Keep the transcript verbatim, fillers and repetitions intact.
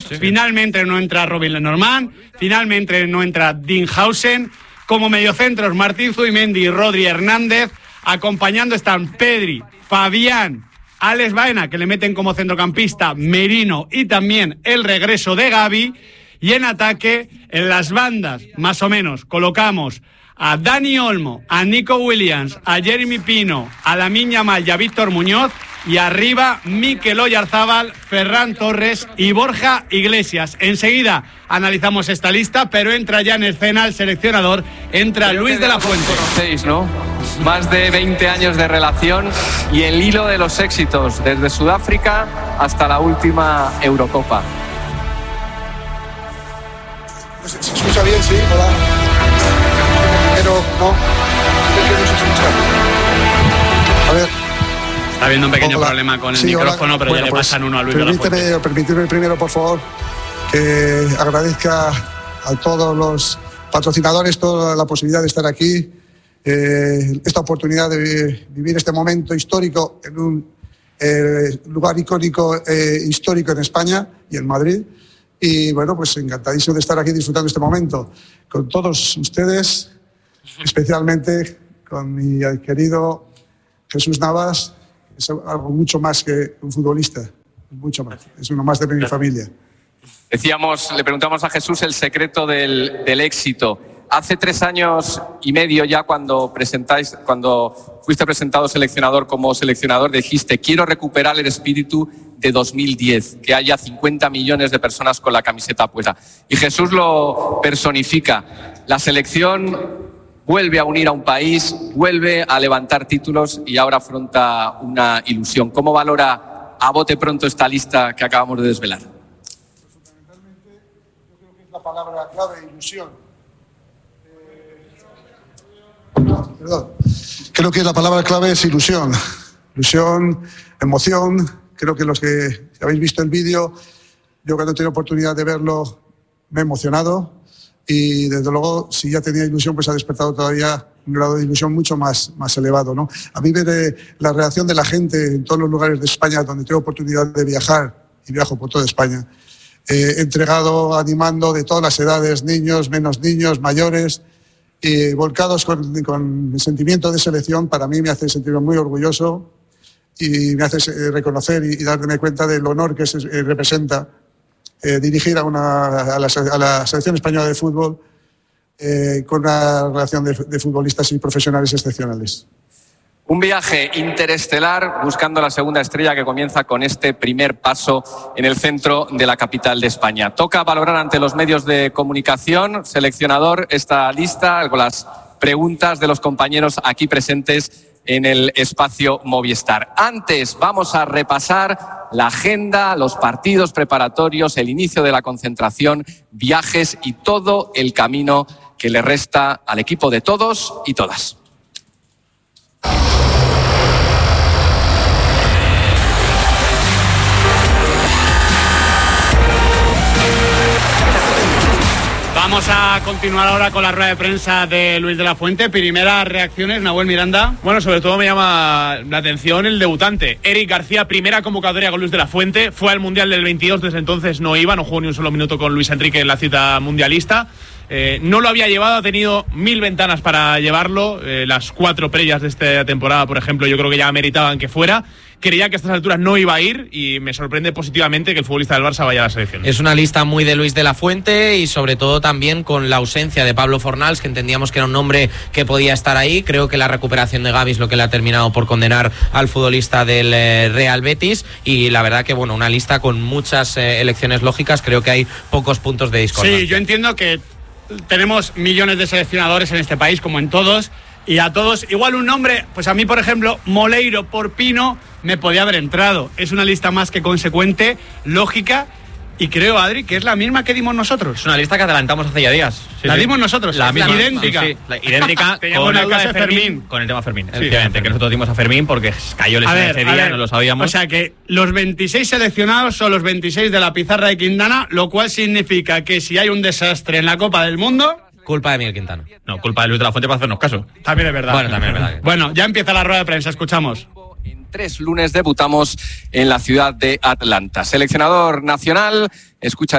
sí. Finalmente no entra Robin Lenormand, finalmente no entra Dinhausen. Como mediocentros, Martín Zubimendi y Rodri Hernández. Acompañando están Pedri, Fabián, Alex Baena, que le meten como centrocampista, Merino y también el regreso de Gavi. Y en ataque, en las bandas, más o menos, colocamos a Dani Olmo, a Nico Williams, a Jeremy Pino, a Lamine Yamal y a Víctor Muñoz. Y arriba, Mikel Oyarzabal, Ferran Torres y Borja Iglesias. Enseguida analizamos esta lista, pero entra ya en escena el seleccionador, entra Creo Luis de la Fuente. Conocéis, ¿no? Más de veinte años de relación y el hilo de los éxitos, desde Sudáfrica hasta la última Eurocopa. ¿Se escucha bien? Sí, hola. Pero no, creo que no se escucha. A ver. Está habiendo un pequeño Hola. problema con el Sí, micrófono, hola. pero Bueno, ya le pues, pasan uno a Luis de la Fuente. Permíteme primero, por favor, que agradezca a todos los patrocinadores toda la posibilidad de estar aquí, eh, esta oportunidad de vivir este momento histórico en un eh, lugar icónico eh, histórico en España y en Madrid. Y bueno, pues encantadísimo de estar aquí disfrutando este momento con todos ustedes, especialmente con mi querido Jesús Navas. Es algo mucho más que un futbolista, mucho más. Es uno más de mi familia. Decíamos, le preguntamos a Jesús el secreto del, del éxito. Hace tres años y medio ya cuando presentáis, cuando fuiste presentado seleccionador como seleccionador, dijiste: quiero recuperar el espíritu de dos mil diez, que haya cincuenta millones de personas con la camiseta puesta. Y Jesús lo personifica. La selección vuelve a unir a un país, vuelve a levantar títulos y ahora afronta una ilusión. ¿Cómo valora a bote pronto esta lista que acabamos de desvelar? Fundamentalmente, yo creo que es la palabra clave, ilusión. Eh, perdón. Creo que la palabra clave es ilusión. Ilusión, emoción. Creo que los que habéis visto el vídeo, yo cuando he tenido oportunidad de verlo, me he emocionado. Y desde luego, si ya tenía ilusión, pues ha despertado todavía un grado de ilusión mucho más, más elevado, ¿no? A mí ver eh, la reacción de la gente en todos los lugares de España donde tengo oportunidad de viajar, y viajo por toda España, eh, entregado, animando de todas las edades, niños, menos niños, mayores, y volcados con, con el sentimiento de selección, para mí me hace sentirme muy orgulloso y me hace eh, reconocer y, y darme cuenta del honor que se eh, representa Eh, dirigir a, una, a, la, a la selección española de fútbol eh, con una relación de, de futbolistas y profesionales excepcionales. Un viaje interestelar buscando la segunda estrella que comienza con este primer paso en el centro de la capital de España. Toca valorar ante los medios de comunicación, seleccionador, esta lista con las preguntas de los compañeros aquí presentes en el espacio Movistar. Antes vamos a repasar la agenda, los partidos preparatorios, el inicio de la concentración, viajes y todo el camino que le resta al equipo de todos y todas. Vamos a continuar ahora con la rueda de prensa de Luis de la Fuente. Primeras reacciones, Nahuel Miranda. Bueno, sobre todo me llama la atención el debutante, Eric García, primera convocatoria con Luis de la Fuente. Fue al Mundial del veintidós, desde entonces no iba, no jugó ni un solo minuto con Luis Enrique en la cita mundialista. Eh, no lo había llevado, ha tenido mil ventanas para llevarlo. Eh, las cuatro previas de esta temporada, por ejemplo, yo creo que ya meritaban que fuera. Creía que a estas alturas no iba a ir y me sorprende positivamente que el futbolista del Barça vaya a la selección. Es una lista muy de Luis de la Fuente y sobre todo también con la ausencia de Pablo Fornals, que entendíamos que era un nombre que podía estar ahí. Creo que la recuperación de Gavi es lo que le ha terminado por condenar al futbolista del eh, Real Betis, y la verdad que bueno, una lista con muchas eh, elecciones lógicas. Creo que hay pocos puntos de discordancia. Sí, yo entiendo que tenemos millones de seleccionadores en este país, como en todos, y a todos igual un nombre, pues a mí por ejemplo Moleiro por Pino me podía haber entrado. Es una lista más que consecuente, lógica, y creo, Adri, que es la misma que dimos nosotros. Es una lista que adelantamos hace ya días. Sí, la sí. dimos nosotros, la misma, idéntica. Sí, sí, la idéntica con una el tema de Fermín. Fermín. Con el tema Fermín, Sí, efectivamente, Fermín. que nosotros dimos a Fermín porque cayó lesionado ese día y no lo sabíamos. O sea que los veintiséis seleccionados son los veintiséis de la pizarra de Quintana, lo cual significa que si hay un desastre en la Copa del Mundo... Culpa de Miguel Quintana. No, culpa de Luis de la Fuente para hacernos caso. También es verdad. Bueno, también es verdad. Bueno, ya empieza la rueda de prensa, escuchamos. En tres lunes debutamos en la ciudad de Atlanta. Seleccionador nacional, escucha